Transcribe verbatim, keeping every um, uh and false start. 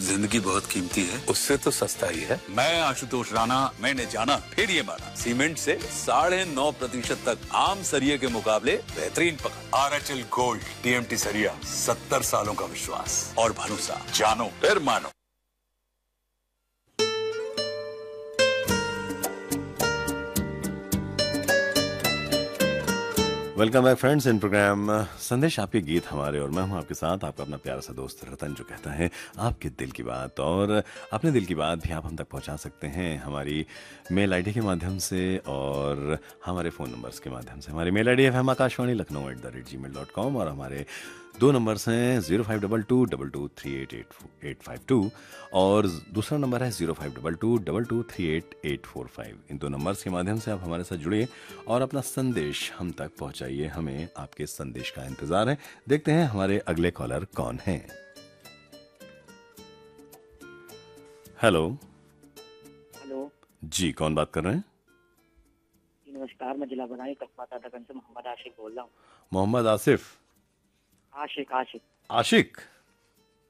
जिंदगी बहुत कीमती है, उससे तो सस्ता ही है। मैं आशुतोष राणा, मैंने जाना फिर ये माना, सीमेंट से साढ़े नौ प्रतिशत तक आम सरिये के मुकाबले बेहतरीन पकड़। R H L gold TMT सरिया, सत्तर सालों का विश्वास और भरोसा, जानो फिर मानो। वेलकम बैक फ्रेंड्स इन प्रोग्राम संदेश आपके गीत हमारे, और मैं हूं आपके साथ आपका अपना प्यारा सा दोस्त रतन, जो कहता है आपके दिल की बात। और अपने दिल की बात भी आप हम तक पहुंचा सकते हैं हमारी मेल आईडी के माध्यम से और हमारे फ़ोन नंबर्स के माध्यम से। हमारी मेल आईडी है F M Akashvani Lucknow at the rate ji mail dot com, और हमारे दो नंबर्स हैं zero five double two double two three eight eight eight five to और दूसरा नंबर है zero five double two double two three eight eight four five. इन दो numbers के माध्यम से आप हमारे साथ जुड़िए और अपना संदेश हम तक पहुंचाइए। हमें आपके संदेश का इंतजार है। देखते हैं हमारे अगले कॉलर कौन हैं। हेलो हेलो जी, कौन बात कर रहे हैं? नमस्कार, मैं जिला बनाई कस्बा तादागंज से मोहम्मद आशिक बोल रहा हूँ। मोहम्मद आसिफ? आशिक आशिक आशिक